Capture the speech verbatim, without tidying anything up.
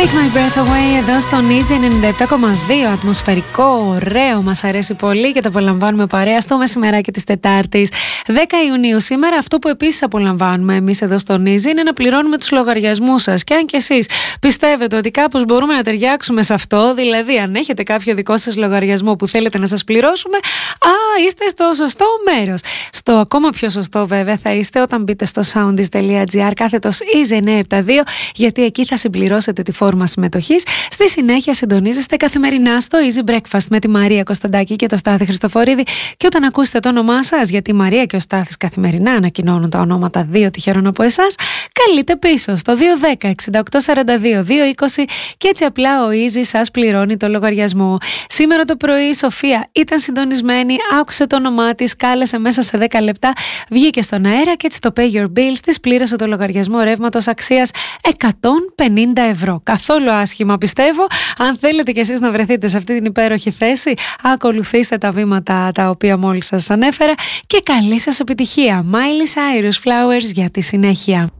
My Breath Away εδώ στον Easy ενενήντα επτά κόμμα δύο. Ατμοσφαιρικό, ωραίο, μας αρέσει πολύ και το απολαμβάνουμε παρέα στο μεσημεράκι της Τετάρτης δέκα Ιουνίου. Σήμερα αυτό που επίσης απολαμβάνουμε εμείς εδώ στον Easy είναι να πληρώνουμε τους λογαριασμούς σας. Και αν και εσείς πιστεύετε ότι κάπως μπορούμε να ταιριάξουμε σε αυτό, δηλαδή αν έχετε κάποιο δικό σας λογαριασμό που θέλετε να σας πληρώσουμε, α, είστε στο σωστό μέρος. Στο ακόμα πιο σωστό βέβαια θα είστε όταν μπείτε στο soundis.gr κάθετος Easy εννιακόσια εβδομήντα δύο, γιατί εκεί θα συμπληρώσετε τη φόρμα συμμετοχής. Στη συνέχεια συντονίζεστε καθημερινά στο Easy Breakfast με τη Μαρία Κωνσταντάκη και το Στάθη Χριστοφορίδη. Και όταν ακούσετε το όνομά σας, γιατί η Μαρία και ο Στάθης καθημερινά ανακοινώνουν τα ονόματα δύο τυχερών από εσάς, καλείτε πίσω στο δύο ένα μηδέν εξήντα οκτώ σαράντα δύο δύο είκοσι και έτσι απλά ο Easy σας πληρώνει το λογαριασμό. Σήμερα το πρωί η Σοφία ήταν συντονισμένη, άκουσε το όνομά της, κάλεσε μέσα σε δέκα λεπτά, βγήκε στον αέρα και έτσι το Pay Your Bills της πλήρωσε το λογαριασμό ρεύματος αξίας εκατόν πενήντα ευρώ. Καθόλου άσχημα πιστεύω. Αν θέλετε κι εσείς να βρεθείτε σε αυτή την υπέροχη θέση, ακολουθήστε τα βήματα τα οποία μόλις σας ανέφερα και καλή σας επιτυχία. Miley Cyrus Flowers για τη συνέχεια.